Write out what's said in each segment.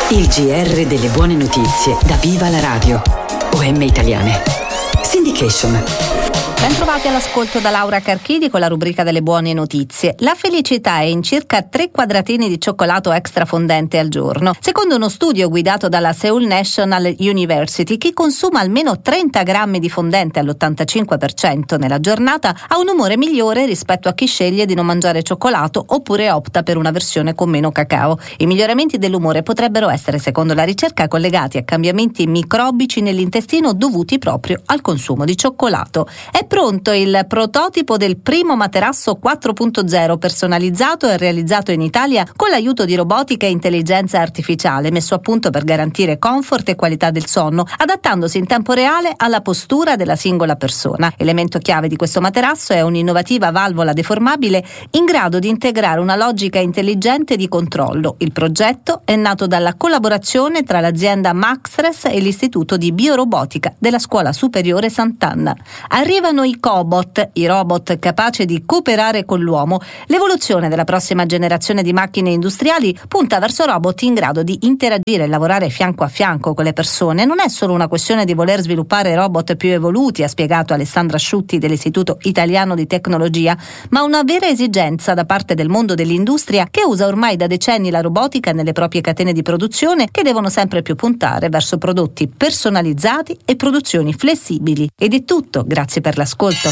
Il GR delle buone notizie da Viva la Radio. OM Italiane. Syndication. Ben trovati all'ascolto da Laura Carchidi con la rubrica delle buone notizie. La felicità è in circa 3 quadratini di cioccolato extra fondente al giorno. Secondo uno studio guidato dalla Seoul National University, chi consuma almeno 30 grammi di fondente all'85% nella giornata ha un umore migliore rispetto a chi sceglie di non mangiare cioccolato oppure opta per una versione con meno cacao. I miglioramenti dell'umore potrebbero essere, secondo la ricerca, collegati a cambiamenti microbici nell'intestino dovuti proprio al consumo di cioccolato. È pronto il prototipo del primo materasso 4.0 personalizzato e realizzato in Italia con l'aiuto di robotica e intelligenza artificiale, messo a punto per garantire comfort e qualità del sonno, adattandosi in tempo reale alla postura della singola persona. Elemento chiave di questo materasso è un'innovativa valvola deformabile in grado di integrare una logica intelligente di controllo. Il progetto è nato dalla collaborazione tra l'azienda Maxres e l'Istituto di Biorobotica della Scuola Superiore Sant'Anna. Arrivano i cobot, i robot capaci di cooperare con l'uomo. L'evoluzione della prossima generazione di macchine industriali punta verso robot in grado di interagire e lavorare fianco a fianco con le persone. Non è solo una questione di voler sviluppare robot più evoluti, ha spiegato Alessandra Asciutti dell'Istituto Italiano di Tecnologia, ma una vera esigenza da parte del mondo dell'industria che usa ormai da decenni la robotica nelle proprie catene di produzione, che devono sempre più puntare verso prodotti personalizzati e produzioni flessibili. Ed è tutto, grazie per l'ascolto.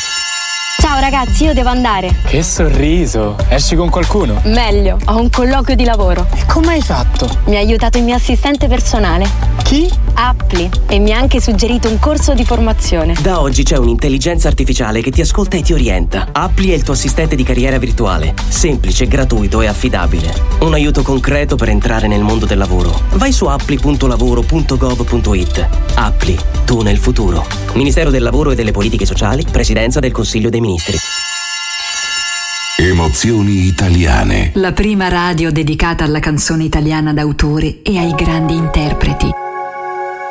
Ciao ragazzi, io devo andare. Che sorriso! Esci con qualcuno? Meglio, ho un colloquio di lavoro. E come hai fatto? Mi ha aiutato il mio assistente personale. Chi? Appli. E mi ha anche suggerito un corso di formazione. Da oggi c'è un'intelligenza artificiale che ti ascolta e ti orienta. Appli è il tuo assistente di carriera virtuale. Semplice, gratuito e affidabile. Un aiuto concreto per entrare nel mondo del lavoro. Vai su appli.lavoro.gov.it. Appli, tu nel futuro. Ministero del Lavoro e delle Politiche Sociali, Presidenza del Consiglio dei Ministri. Emozioni italiane. La prima radio dedicata alla canzone italiana d'autore e ai grandi interpreti.